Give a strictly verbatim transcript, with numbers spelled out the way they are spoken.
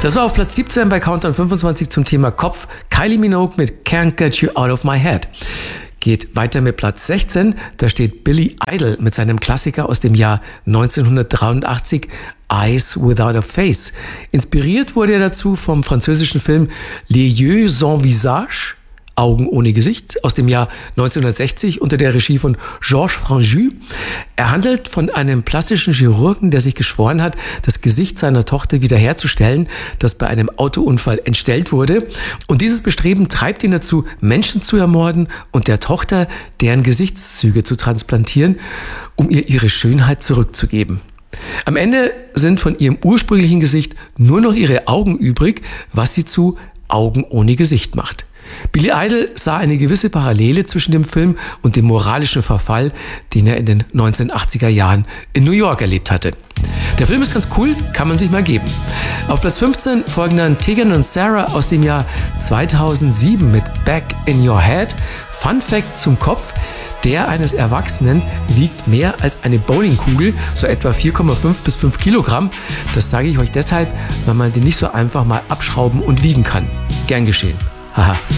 Das war auf Platz siebzehn bei Countdown fünfundzwanzig zum Thema Kopf. Kylie Minogue mit Can't Get You Out of My Head. Geht weiter mit Platz sechzehn. Da steht Billy Idol mit seinem Klassiker aus dem Jahr neunzehnhundertdreiundachtzig, Eyes Without a Face. Inspiriert wurde er dazu vom französischen Film Les Yeux sans Visage, Augen ohne Gesicht, aus dem Jahr neunzehnhundertsechzig unter der Regie von Georges Franju. Er handelt von einem plastischen Chirurgen, der sich geschworen hat, das Gesicht seiner Tochter wiederherzustellen, das bei einem Autounfall entstellt wurde. Und dieses Bestreben treibt ihn dazu, Menschen zu ermorden und der Tochter deren Gesichtszüge zu transplantieren, um ihr ihre Schönheit zurückzugeben. Am Ende sind von ihrem ursprünglichen Gesicht nur noch ihre Augen übrig, was sie zu Augen ohne Gesicht macht. Billy Idol sah eine gewisse Parallele zwischen dem Film und dem moralischen Verfall, den er in den neunzehnhundertachtziger Jahren in New York erlebt hatte. Der Film ist ganz cool, kann man sich mal geben. Auf Platz fünfzehn folgen dann Tegan und Sara aus dem Jahr zweitausendsieben mit Back in Your Head. Fun Fact zum Kopf: Der eines Erwachsenen wiegt mehr als eine Bowlingkugel, so etwa vier Komma fünf bis fünf Kilogramm. Das sage ich euch deshalb, weil man den nicht so einfach mal abschrauben und wiegen kann. Gern geschehen. Haha.